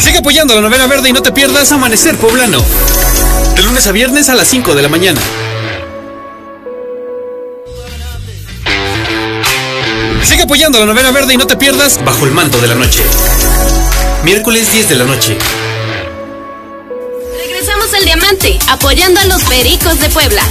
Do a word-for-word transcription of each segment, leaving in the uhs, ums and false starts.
Sigue apoyando la novena verde y no te pierdas Amanecer Poblano. De lunes a viernes a las cinco de la mañana. Sigue apoyando la novena verde y no te pierdas Bajo el manto de la noche. Miércoles diez de la noche. Regresamos al Diamante, apoyando a los Pericos de Puebla.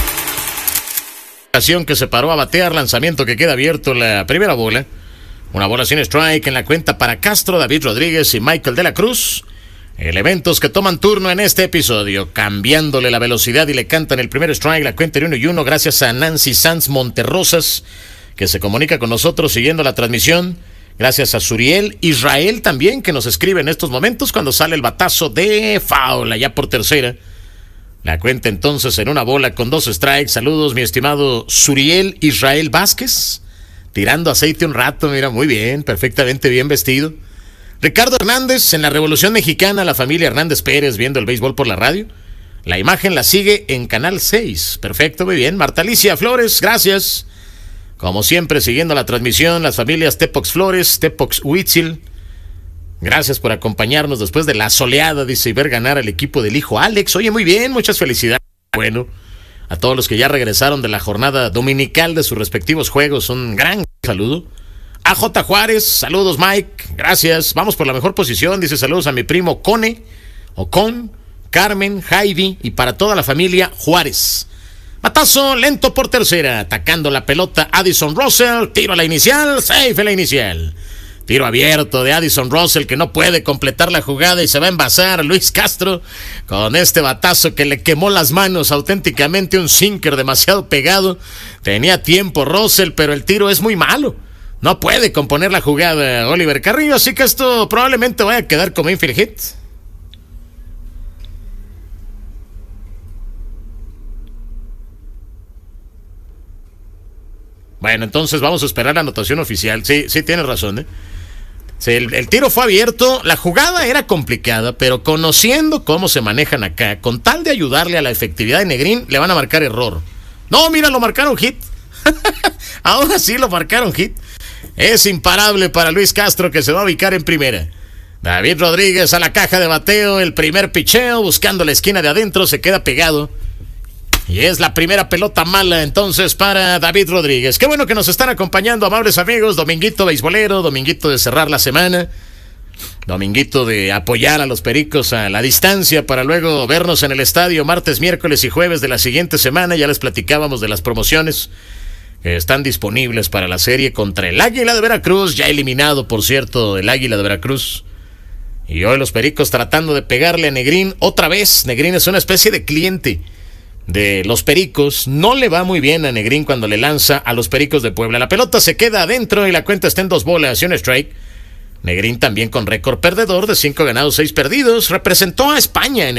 Que se paró a batear, lanzamiento que queda abierto la primera bola. Una bola sin strike en la cuenta para Castro, David Rodríguez y Michael de la Cruz. Elementos que toman turno en este episodio, cambiándole la velocidad y le cantan el primer strike, la cuenta de uno y uno, gracias a Nancy Sanz Monterrosas, que se comunica con nosotros siguiendo la transmisión. Gracias a Suriel Israel también, que nos escribe en estos momentos cuando sale el batazo de foul, allá por tercera. La cuenta entonces en una bola con dos strikes. Saludos, mi estimado Suriel Israel Vázquez. Tirando aceite un rato, mira, muy bien, perfectamente bien vestido. Ricardo Hernández, en la Revolución Mexicana, la familia Hernández Pérez viendo el béisbol por la radio. La imagen la sigue en Canal seis. Perfecto, muy bien. Marta Alicia Flores, gracias. Como siempre, siguiendo la transmisión, las familias Tepox Flores, Tepox Huitzil. Gracias por acompañarnos después de la soleada, dice, y ver ganar al equipo del hijo Alex. Oye, muy bien, muchas felicidades. Bueno, a todos los que ya regresaron de la jornada dominical de sus respectivos juegos, un gran saludo. A J. Juárez, saludos Mike, gracias. Vamos por la mejor posición, dice, saludos a mi primo Cone, o Con, Carmen, Javi y para toda la familia Juárez. Batazo lento por tercera, atacando la pelota Addison Russell, tiro a la inicial, safe a la inicial. Tiro abierto de Addison Russell que no puede completar la jugada y se va a envasar Luis Castro con este batazo que le quemó las manos, auténticamente un sinker demasiado pegado. Tenía tiempo Russell, pero el tiro es muy malo. No puede componer la jugada Oliver Carrillo, así que esto probablemente vaya a quedar como infield hit. Bueno, entonces vamos a esperar la anotación oficial. Sí, sí, tienes razón, ¿eh? Sí, el, el tiro fue abierto, la jugada era complicada, pero conociendo cómo se manejan acá, con tal de ayudarle a la efectividad de Negrín, le van a marcar error. No, mira, lo marcaron hit. Ahora sí lo marcaron hit. Es imparable para Luis Castro, que se va a ubicar en primera. David Rodríguez a la caja de bateo, el primer picheo, buscando la esquina de adentro, se queda pegado. Y es la primera pelota mala entonces para David Rodríguez. Qué bueno que nos están acompañando, amables amigos. Dominguito beisbolero, dominguito de cerrar la semana, dominguito de apoyar a los Pericos a la distancia para luego vernos en el estadio martes, miércoles y jueves de la siguiente semana. Ya les platicábamos de las promociones que están disponibles para la serie contra el Águila de Veracruz, ya eliminado, por cierto, el Águila de Veracruz. Y hoy los Pericos tratando de pegarle a Negrín otra vez. Negrín es una especie de cliente de los Pericos. No le va muy bien a Negrín cuando le lanza a los Pericos de Puebla. La pelota se queda adentro y la cuenta está en dos bolas y un strike. Negrín también con récord perdedor de cinco ganados, seis perdidos. Representó a España en